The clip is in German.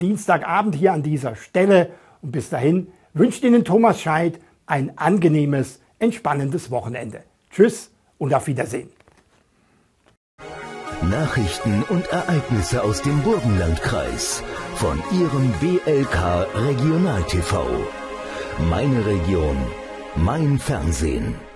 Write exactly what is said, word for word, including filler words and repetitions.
Dienstagabend hier an dieser Stelle. Und bis dahin wünscht Ihnen Thomas Scheidt ein angenehmes, entspannendes Wochenende. Tschüss und auf Wiedersehen. Nachrichten und Ereignisse aus dem Burgenlandkreis von Ihrem B L K Regional T V. Meine Region, mein Fernsehen.